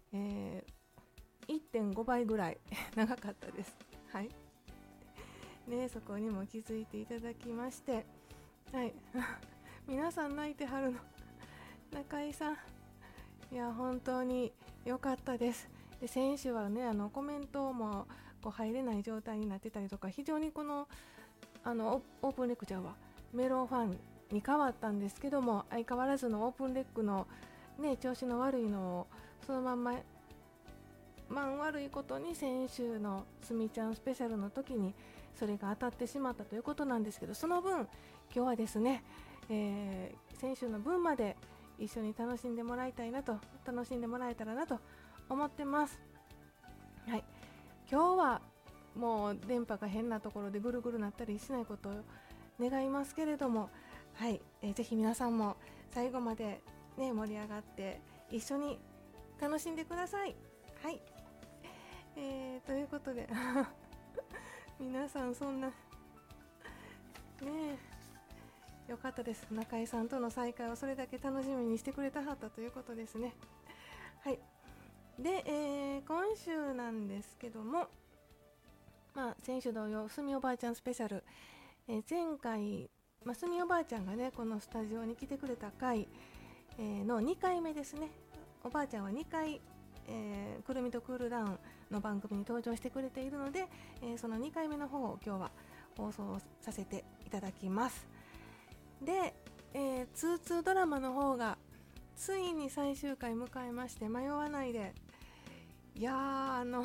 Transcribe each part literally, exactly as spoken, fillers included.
えー、いってんごばいぐらい長かったです。はいね、そこにも気づいていただきまして、はい皆さん泣いてはるの中井さん、いや本当に良かったです。で選手はね、あのコメントもこう入れない状態になってたりとか、非常にこのあのオープンレックチャーはメロファンに変わったんですけども、相変わらずのオープンレックの、ね、調子の悪いのをそのまんま、まん悪いことに先週のすみちゃんスペシャルの時にそれが当たってしまったということなんですけど、その分今日はですね、えー、先週の分まで一緒に楽しんでもらいたいなと楽しんでもらえたらなと思ってます。はい、今日はもう電波が変なところでぐるぐるなったりしないことを願いますけれども、はい、えー、ぜひ皆さんも最後まで、ね、盛り上がって一緒に楽しんでください。はい、えー、ということで皆さんそんなねえよかったです。中井さんとの再会をそれだけ楽しみにしてくれたはったということですね。はい、で、えー、今週なんですけども、まあ、先週同様すみおばあちゃんスペシャル、えー、前回、まあ、すみおばあちゃんがねこのスタジオに来てくれた回、えー、のにかいめですね。おばあちゃんはにかい、えー、くるみとクールダウンの番組に登場してくれているので、えー、そのにかいめの方を今日は放送させていただきます。で、えー、ツーツードラマの方がついに最終回迎えまして、迷わないで、いやーあの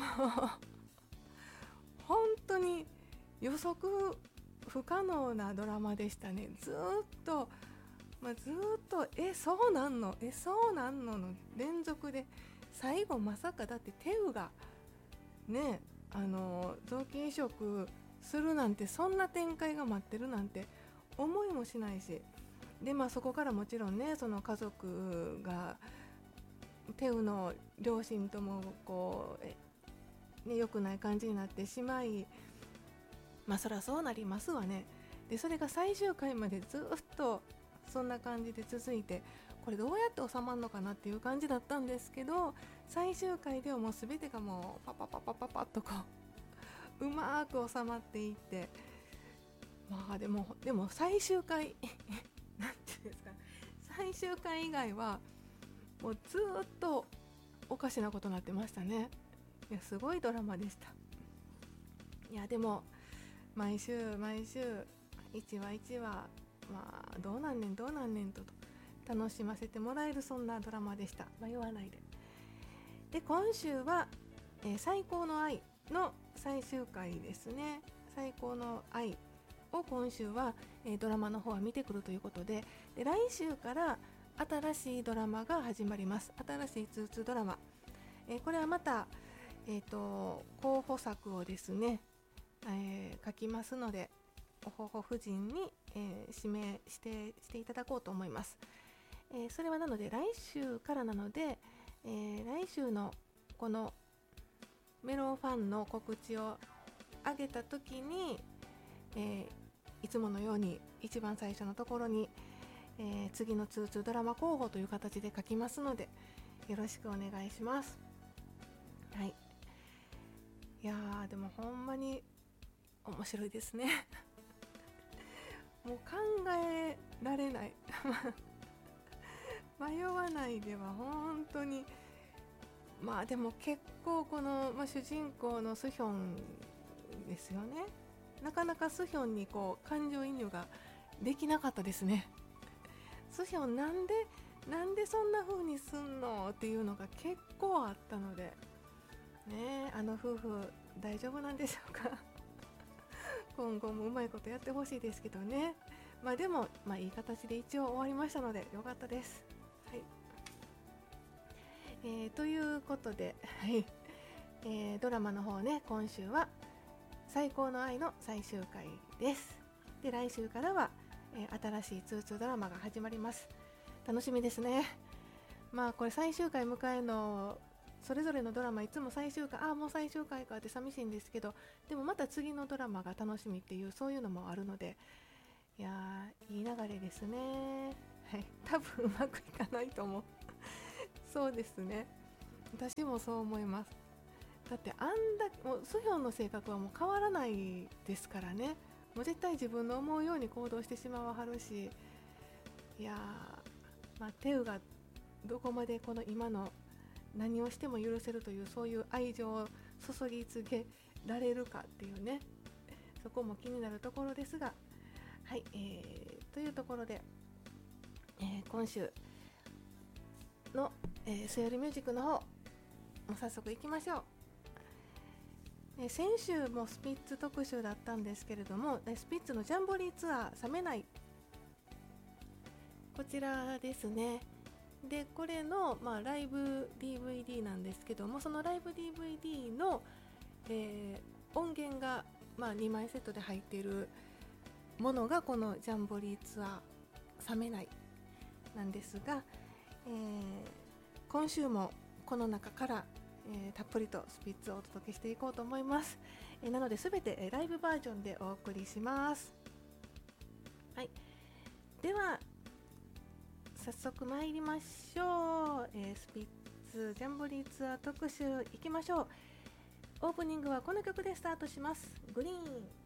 本当に予測不可能なドラマでしたね。ずっと、まあ、ずっとえそうなんのえそうなんのの連続で、最後まさかだってテウがね、あの臓器移植するなんて、そんな展開が待ってるなんて思いもしないし、で、まあ、そこからもちろんね、その家族がテウの両親ともこうえ、ね、良くない感じになってしまい、まあそりゃそうなりますわね。でそれが最終回までずっとそんな感じで続いて、これどうやって収まるのかなっていう感じだったんですけど、最終回ではもう全てがもうパパパパパパッとこううまく収まっていって、まあでもでも最終回なんていうんですか、最終回以外はもうずっとおかしなことになってましたね。いやすごいドラマでした。いやでも毎週毎週いちわいちわ、まあどうなんねんどうなんねんと楽しませてもらえる、そんなドラマでした。迷わないで。で今週は、えー最高の愛の最終回ですね。最高の愛を今週は、えードラマの方は見てくるということで、で来週から新しいドラマが始まります。新しいツーツードラマ、えーこれはまた、えーと候補作をですね、えー書きますので、おほほ夫人に、えー指名してしていただこうと思います。えーそれはなので来週からなので、えー来週のこのメロンファンの告知を上げた時に、えーいつものように一番最初のところに、えー次のツーツードラマ候補という形で書きますので、よろしくお願いします。はい、いやーでもほんまに面白いですねもう考えられない迷わないでは本当に、まあでも結構この、まあ、主人公のスヒョンですよね。なかなかスヒョンにこう感情移入ができなかったですね。スヒョンなんでなんでそんな風にすんのっていうのが結構あったのでね、あの夫婦大丈夫なんでしょうか今後もうまいことやってほしいですけどね。まあでも、まあ、いい形で一応終わりましたのでよかったです。はい、えー、ということで、はいえー、ドラマの方ね、今週は最高の愛の最終回です。で来週からは、えー、新しいツーツードラマが始まります。楽しみですね。まあこれ最終回迎えるの、それぞれのドラマいつも最終回、ああもう最終回かって寂しいんですけど、でもまた次のドラマが楽しみっていう、そういうのもあるので、いやーいい流れですね。はい、多分うまくいかないと思うそうですね。 私もそう思います。だってあんだけもうスヒョンの性格はもう変わらないですからね。もう絶対自分の思うように行動してしまわはるし、いやー、まあ、テウがどこまでこの今の何をしても許せるというそういう愛情を注ぎつけられるかっていうね、そこも気になるところですが、はい、えー、というところで、えー、今週の、えー、セオリーミュージックの方もう早速いきましょう。えー、先週もスピッツ特集だったんですけれども、スピッツのジャンボリーツアー冷めない、こちらですね。でこれの、まあ、ライブ ディーブイディー なんですけども、そのライブ ディーブイディー の、えー、音源が、まあ、にまいセットで入っているものがこのジャンボリーツアー冷めないなんですが、えー、今週もこの中から、えー、たっぷりとスピッツをお届けしていこうと思います。えー、なので全てライブバージョンでお送りします。はい、では早速参りましょう。えー、スピッツジャンボリーツアー特集いきましょう。オープニングはこの曲でスタートします。グリーン。